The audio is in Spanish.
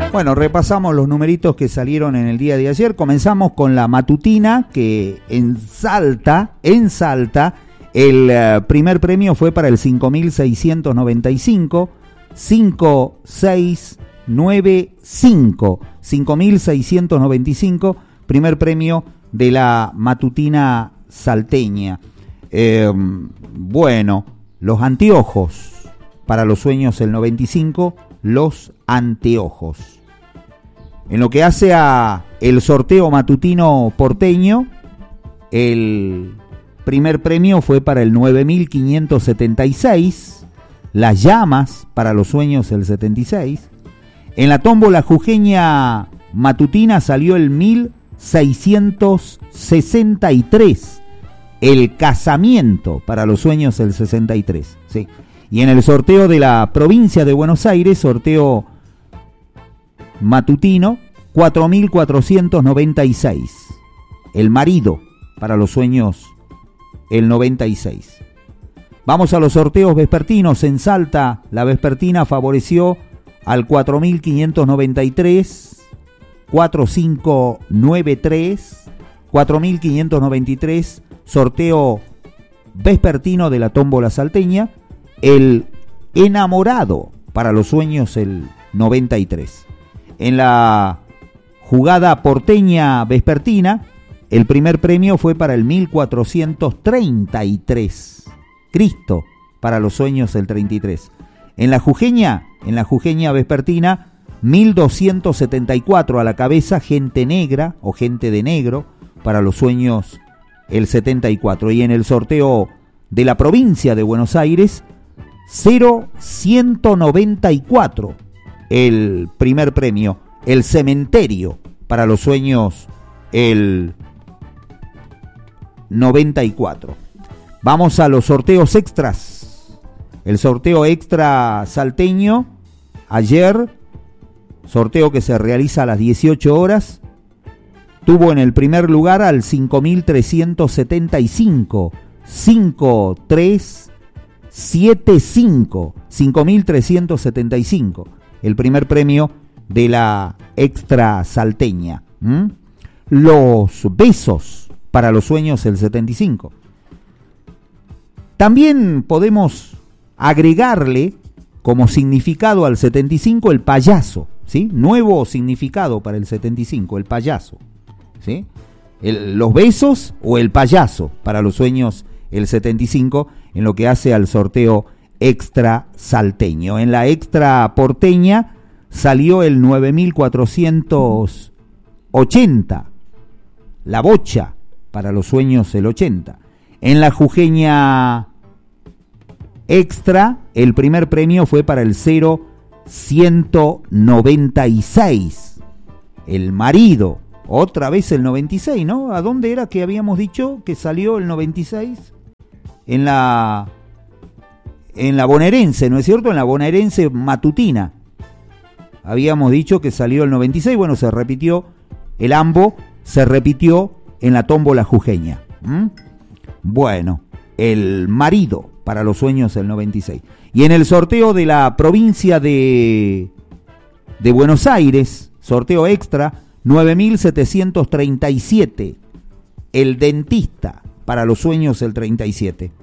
Bueno, repasamos los numeritos que salieron en el día de ayer. Comenzamos con la matutina, que en Salta, el primer premio fue para el 5.695, 5695, 5.695, primer premio de la matutina salteña. Bueno, los anteojos, para los sueños el 95, los anteojos. En lo que hace a el sorteo matutino porteño, el primer premio fue para el 9.576, las llamas para los sueños el 76. En la tómbola jujeña matutina salió el 1.663, el casamiento para los sueños el 63, sí. Y en el sorteo de la provincia de Buenos Aires, sorteo matutino, 4.496. El marido, para los sueños, el 96. Vamos a los sorteos vespertinos. En Salta, la vespertina favoreció al 4.593, 4.593, 4.593, sorteo vespertino de la tómbola salteña. El enamorado, para los sueños, el 93. En la jugada porteña vespertina, el primer premio fue para el 1433. Cristo, para los sueños, el 33. En la jujeña vespertina, 1274 a la cabeza, gente negra o gente de negro, para los sueños, el 74. Y en el sorteo de la provincia de Buenos Aires, 0194, el primer premio, el cementerio, para los sueños, el 94. Vamos a los sorteos extras. El sorteo extra salteño, ayer, sorteo que se realiza a las 18 horas, tuvo en el primer lugar al 5.375, 5.375, el primer premio de la extra salteña. Los besos para los sueños, el 75. También podemos agregarle como significado al 75 el payaso, ¿sí? Nuevo significado para el 75, el payaso, ¿sí? Los besos o el payaso para los sueños, el 75, en lo que hace al sorteo extra salteño. En la extra porteña salió el 9.480, la bocha para los sueños, el 80. En la jujeña extra, el primer premio fue para el 0196, el marido, otra vez el 96, ¿no? ¿A dónde era que habíamos dicho que salió el 96? En la bonaerense, ¿no es cierto? En la bonaerense matutina habíamos dicho que salió el 96. Bueno, se repitió, el ambo se repitió en la tómbola jujeña. Bueno, el marido para los sueños, el 96. Y en el sorteo de la provincia de Buenos Aires, sorteo extra, 9.737, el dentista para los sueños, el 37.